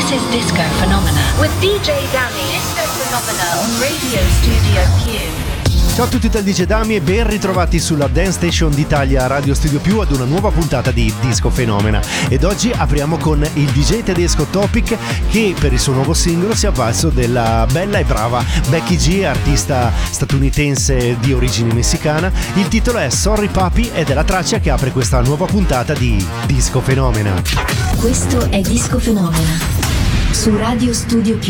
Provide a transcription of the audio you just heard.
This is Disco Phenomena with DJ Dami. Disco Phenomena on Radio Studio Q. Ciao a tutti dal DJ Dami e ben ritrovati sulla Dance Station d'Italia Radio Studio Più ad una nuova puntata di Disco Phenomena. Ed oggi apriamo con il DJ tedesco Topic, che per il suo nuovo singolo si è avvalso della bella e brava Becky G, artista statunitense di origine messicana. Il titolo è Sorry Papi ed è la traccia che apre questa nuova puntata di Disco Phenomena. Questo è Disco Phenomena su Radio Studio Più.